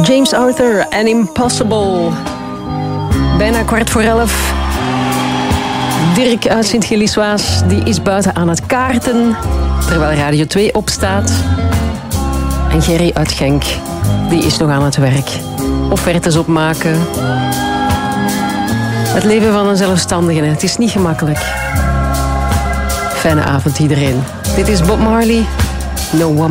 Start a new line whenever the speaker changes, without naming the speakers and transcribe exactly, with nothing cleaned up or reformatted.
James Arthur en Impossible. Bijna kwart voor elf. Dirk uit Sint-Gilliswaas, die is buiten aan het kaarten, terwijl Radio twee opstaat. En Gerry uit Genk, die is nog aan het werk. Offertes opmaken. Het leven van een zelfstandige, het is niet gemakkelijk. Fijne avond iedereen. Dit is Bob Marley, No Woman.